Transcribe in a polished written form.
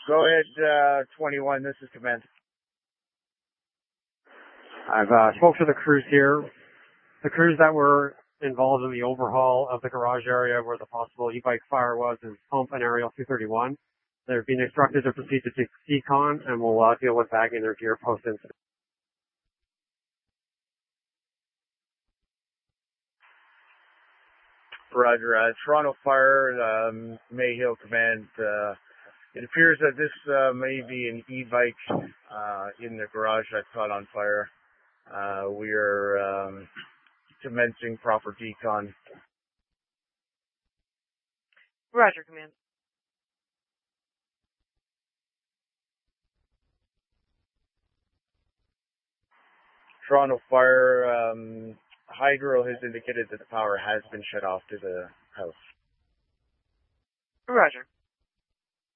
Go ahead, 21. This is Command. I've spoke to the crews here. The crews that were involved in the overhaul of the garage area where the possible e-bike fire was is Pump and Aerial 231. They're being instructed to proceed to Decon, and we'll deal with bagging their gear post-incident. Roger. Toronto Fire, Mayhill Command. It appears that this may be an e-bike in the garage that caught on fire. We are commencing proper decon. Roger, Command. Toronto Fire, Hydro has indicated that the power has been shut off to the house. Roger.